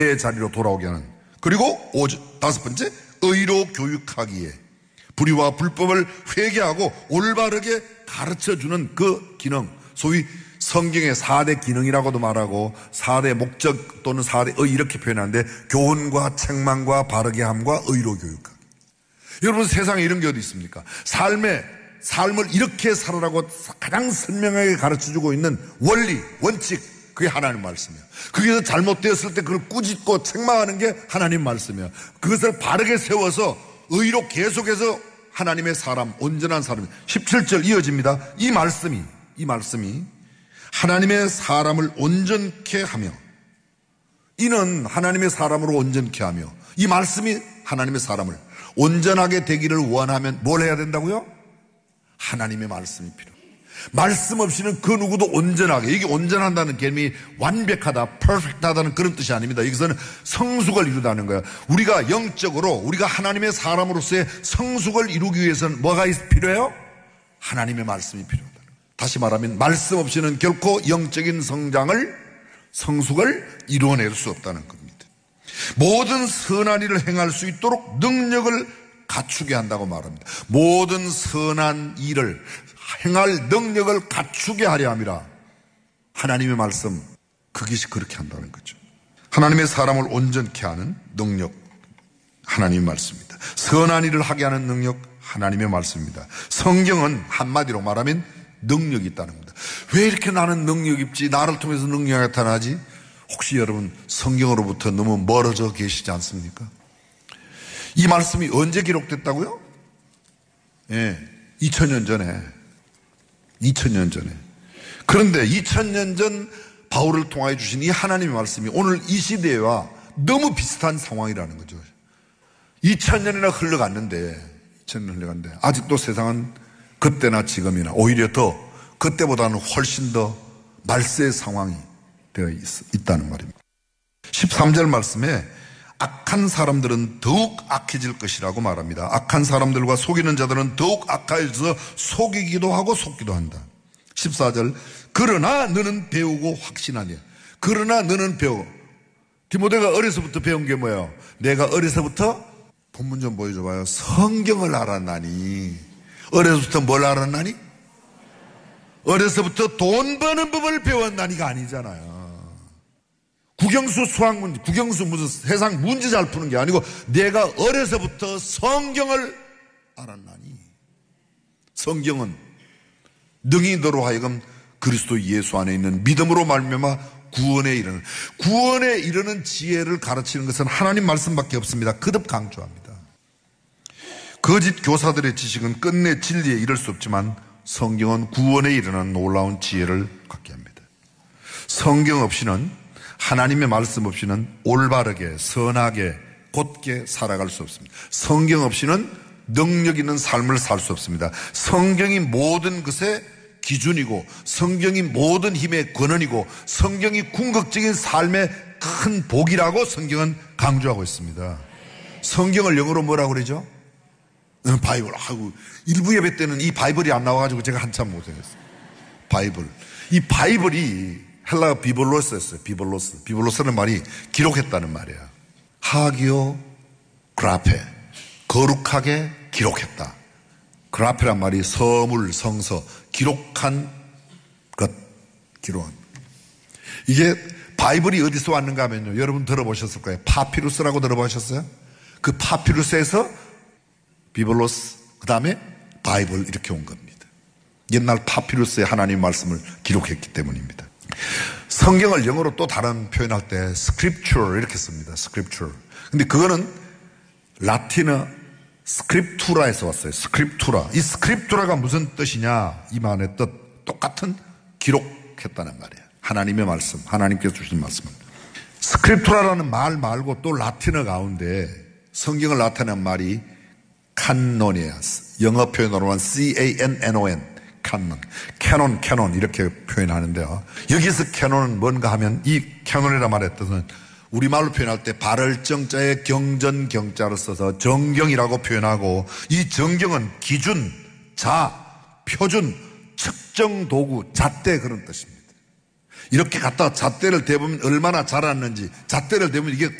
자리로 돌아오게 하는. 그리고 다섯 번째, 의로 교육하기에 불의와 불법을 회개하고 올바르게 가르쳐주는 그 기능, 소위 성경의 4대 기능이라고도 말하고 4대 목적 또는 4대 의 이렇게 표현하는데, 교훈과 책망과 바르게 함과 의로 교육하기. 여러분, 세상에 이런 게 어디 있습니까? 삶을 이렇게 살아라고 가장 선명하게 가르쳐주고 있는 원리, 원칙, 그게 하나님 말씀이에요. 그게 잘못되었을 때 그걸 꾸짖고 책망하는 게 하나님 말씀이에요. 그것을 바르게 세워서 의로 계속해서 하나님의 사람, 온전한 사람. 17절 이어집니다. 이 말씀이 하나님의 사람을 온전케 하며, 이는 하나님의 사람으로 온전케 하며, 이 말씀이 하나님의 사람을 온전하게 되기를 원하면 뭘 해야 된다고요? 하나님의 말씀이 필요해요. 말씀 없이는 그 누구도 온전하게, 이게 온전한다는 개념이 완벽하다, 퍼펙트하다는 그런 뜻이 아닙니다. 여기서는 성숙을 이루다는 거예요. 우리가 영적으로, 우리가 하나님의 사람으로서의 성숙을 이루기 위해서는 뭐가 필요해요? 하나님의 말씀이 필요하다. 다시 말하면 말씀 없이는 결코 영적인 성숙을 이루어낼 수 없다는 겁니다. 모든 선한 일을 행할 수 있도록 능력을 갖추게 한다고 말합니다. 모든 선한 일을 행할 능력을 갖추게 하려 함이라. 하나님의 말씀, 그것이 그렇게 한다는 거죠. 하나님의 사람을 온전케 하는 능력, 하나님의 말씀입니다. 선한 일을 하게 하는 능력, 하나님의 말씀입니다. 성경은 한마디로 말하면 능력이 있다는 겁니다. 왜 이렇게 나는 능력이 있지? 나를 통해서 능력이 나타나지? 혹시 여러분 성경으로부터 너무 멀어져 계시지 않습니까? 이 말씀이 언제 기록됐다고요? 2000년 전에. 그런데 2000년 전 바울을 통하여 주신 이 하나님의 말씀이 오늘 이 시대와 너무 비슷한 상황이라는 거죠. 2000년이나 흘러갔는데 아직도 세상은 그때나 지금이나 오히려 더 그때보다는 훨씬 더 말세의 상황이 되어 있다는 말입니다. 13절 말씀에 악한 사람들은 더욱 악해질 것이라고 말합니다. 악한 사람들과 속이는 자들은 더욱 악해져서 속이기도 하고 속기도 한다. 14절, 그러나 너는 배우고 확신하냐. 그러나 너는 배워. 디모데가 어려서부터 배운 게 뭐예요? 내가 어려서부터, 본문 좀 보여줘봐요. 성경을 알았나니. 어려서부터 뭘 알았나니? 어려서부터 돈 버는 법을 배웠나니가 아니잖아요. 국영수 수학 문제, 국영수 무슨 세상 문제 잘 푸는 게 아니고 내가 어려서부터 성경을 알았나니. 성경은 능히너로 하여금 그리스도 예수 안에 있는 믿음으로 말미암아 구원에 이르는 지혜를 가르치는 것은 하나님 말씀밖에 없습니다. 거듭 강조합니다. 거짓 교사들의 지식은 끝내 진리에 이를 수 없지만 성경은 구원에 이르는 놀라운 지혜를 갖게 합니다. 성경 없이는, 하나님의 말씀 없이는 올바르게, 선하게, 곧게 살아갈 수 없습니다. 성경 없이는 능력 있는 삶을 살 수 없습니다. 성경이 모든 것의 기준이고, 성경이 모든 힘의 근원이고, 성경이 궁극적인 삶의 큰 복이라고 성경은 강조하고 있습니다. 성경을 영어로 뭐라고 그러죠? 바이블. 일부 예배 때는 이 바이블이 안 나와가지고 제가 한참 고생했어요. 바이블. 이 바이블이 헬라어 비볼로스였어요. 비볼로스는 말이 기록했다는 말이에요. 하기오 그라페. 거룩하게 기록했다. 그라페란 말이 서물, 성서, 기록한 것, 기록한. 이게 바이블이 어디서 왔는가 하면요. 여러분 들어보셨을 거예요. 파피루스라고 들어보셨어요? 그 파피루스에서 비볼로스, 그 다음에 바이블 이렇게 온 겁니다. 옛날 파피루스에 하나님 말씀을 기록했기 때문입니다. 성경을 영어로 또 다른 표현할 때 scripture 이렇게 씁니다. scripture. 근데 그거는 라틴어 스크립투라에서 왔어요. 스크립투라. 이 스크립투라가 무슨 뜻이냐? 이 말의 뜻 똑같은 기록했다는 말이에요. 하나님의 말씀, 하나님께서 주신 말씀은. 스크립투라라는 말 말고 또 라틴어 가운데 성경을 나타내는 말이 칸논이에요. 영어 표현으로는 C-A-N-N-O-N. 캐논 이렇게 표현하는데요. 여기서 캐논은 뭔가 하면 이 캐논이라는 말의 뜻은 우리말로 표현할 때 발을정자에 경전 경자로 써서 정경이라고 표현하고, 이 정경은 기준, 자, 표준, 측정 도구, 잣대 그런 뜻입니다. 이렇게 갖다가 잣대를 대보면 얼마나 자랐는지, 잣대를 대면 이게